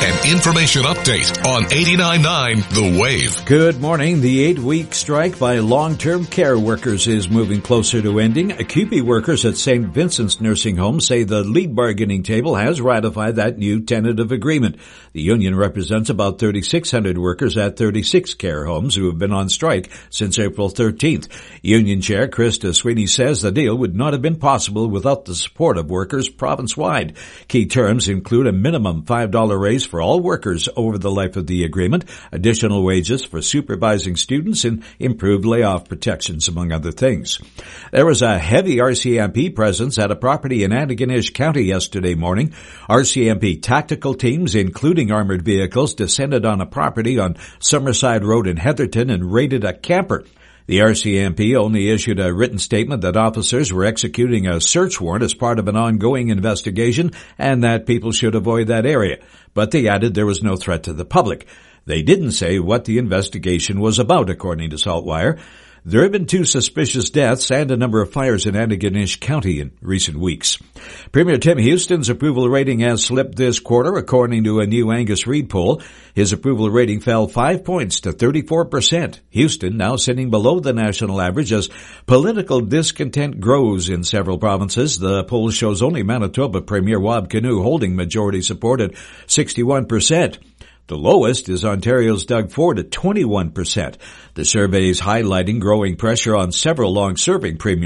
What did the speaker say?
An information update on 89.9 The Wave. Good morning. The 8-week strike by long-term care workers is moving closer to ending. QP workers at St. Vincent's Nursing Home say the lead bargaining table has ratified that new tentative agreement. The union represents about 3,600 workers at 36 care homes who have been on strike since April 13th. Union Chair Krista Sweeney says the deal would not have been possible without the support of workers province-wide. Key terms include a minimum $5 raise for all workers over the life of the agreement, additional wages for supervising students, and improved layoff protections, among other things. There was a heavy RCMP presence at a property in Antigonish County yesterday morning. RCMP tactical teams, including armored vehicles, descended on a property on Summerside Road in Heatherton and raided a camper. The RCMP only issued a written statement that officers were executing a search warrant as part of an ongoing investigation and that people should avoid that area. But they added there was no threat to the public. They didn't say what the investigation was about, according to Saltwire. There have been 2 suspicious deaths and a number of fires in Antigonish County in recent weeks. Premier Tim Houston's approval rating has slipped this quarter, according to a new Angus Reid poll. His approval rating fell 5 points to 34%. Houston now sitting below the national average as political discontent grows in several provinces. The poll shows only Manitoba Premier Wab Kinew holding majority support at 61%. The lowest is Ontario's Doug Ford at 21%. The survey is highlighting growing pressure on several long-serving premiers